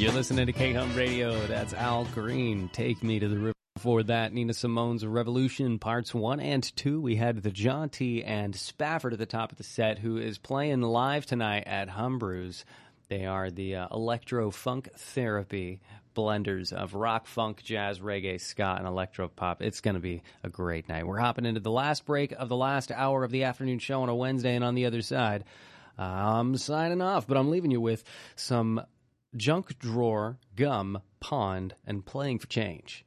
You're listening to K-Hum Radio. That's Al Green. Take Me to the River. Before that, Nina Simone's Revolution Parts 1 and 2. We had the Jaunty and Spafford at the top of the set, who is playing live tonight at Humbrew's. They are the electro-funk therapy blenders of rock, funk, jazz, reggae, ska, and electro-pop. It's going to be a great night. We're hopping into the last break of the last hour of the afternoon show on a Wednesday, and on the other side, I'm signing off, but I'm leaving you with some Junk Drawer, Gum, Pond, and Playing for Change.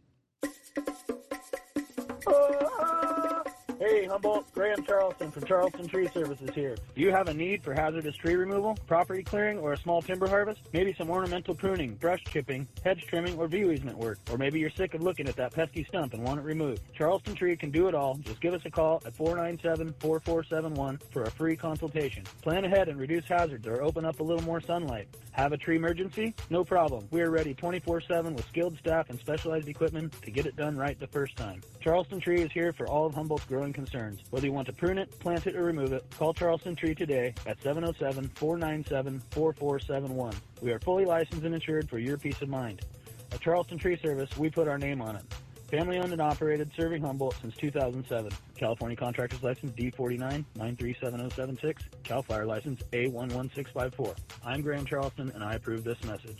Hey, Humboldt, Graham Charleston from Charleston Tree Services here. Do you have a need for hazardous tree removal, property clearing, or a small timber harvest? Maybe some ornamental pruning, brush chipping, hedge trimming, or view easement work. Or maybe you're sick of looking at that pesky stump and want it removed. Charleston Tree can do it all. Just give us a call at 497-4471 for a free consultation. Plan ahead and reduce hazards or open up a little more sunlight. Have a tree emergency? No problem. We are ready 24/7 with skilled staff and specialized equipment to get it done right the first time. Charleston Tree is here for all of Humboldt's growing concerns. Whether you want to prune it, plant it, or remove it, call Charleston Tree today at 707-497-4471. We are fully licensed and insured for your peace of mind. At Charleston Tree Service, we put our name on it. Family owned and operated, serving Humboldt since 2007. California Contractor's License D49-937076. Cal Fire License A11654. I'm Graham Charleston, and I approve this message.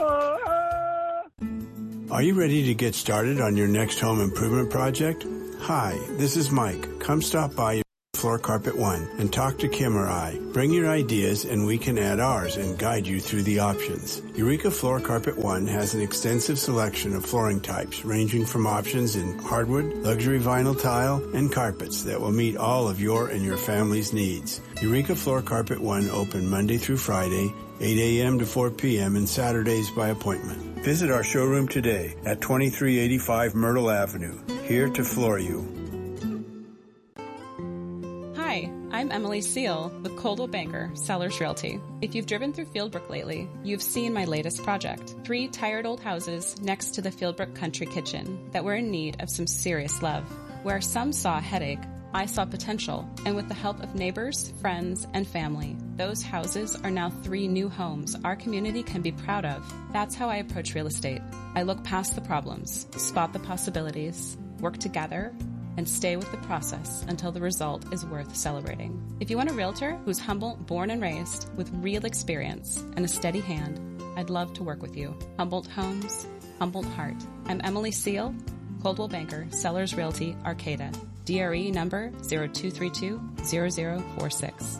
Are you ready to get started on your next home improvement project? Hi, this is Mike. Come stop by Floor Carpet One and talk to Kim or I. Bring your ideas and we can add ours and guide you through the options. Eureka Floor Carpet One has an extensive selection of flooring types ranging from options in hardwood, luxury vinyl tile, and carpets that will meet all of your and your family's needs. Eureka Floor Carpet One open Monday through Friday, 8 a.m. to 4 p.m. and Saturdays by appointment. Visit our showroom today at 2385 Myrtle Avenue, here to floor you. Hi, I'm Emily Seal with Coldwell Banker, Sellers Realty. If you've driven through Fieldbrook lately, you've seen my latest project. 3 tired old houses next to the Fieldbrook Country Kitchen that were in need of some serious love. Where some saw a headache, I saw potential, and with the help of neighbors, friends, and family, those houses are now 3 new homes our community can be proud of. That's how I approach real estate. I look past the problems, spot the possibilities, work together, and stay with the process until the result is worth celebrating. If you want a realtor who's Humboldt born and raised with real experience and a steady hand, I'd love to work with you. Humboldt Homes, Humboldt Heart. I'm Emily Seal, Coldwell Banker, Sellers Realty, Arcata. DRE number 0232-0046.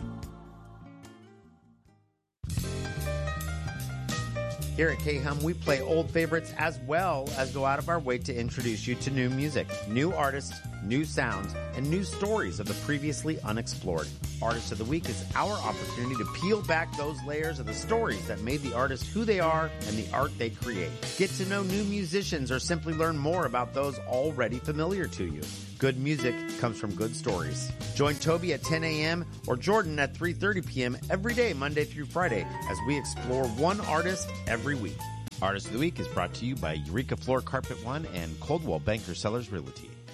Here at K-Hum, we play old favorites as well as go out of our way to introduce you to new music, new artists, new sounds, and new stories of the previously unexplored. Artist of the Week is our opportunity to peel back those layers of the stories that made the artist who they are and the art they create. Get to know new musicians or simply learn more about those already familiar to you. Good music comes from good stories. Join Toby at 10 a.m. or Jordan at 3:30 p.m. every day, Monday through Friday, as we explore one artist every week. Artist of the Week is brought to you by Eureka Floor Carpet One and Coldwell Banker Sellers Realty.